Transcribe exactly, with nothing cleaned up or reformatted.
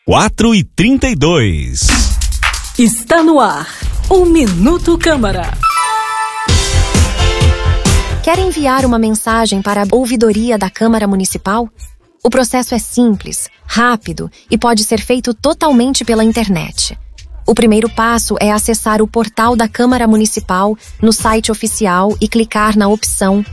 quatro e trinta e dois. Está no ar o Minuto Câmara. Quer enviar uma mensagem para a ouvidoria da Câmara Municipal? O processo é simples, rápido e pode ser feito totalmente pela internet. O primeiro passo é acessar o portal da Câmara Municipal no site oficial e clicar na opção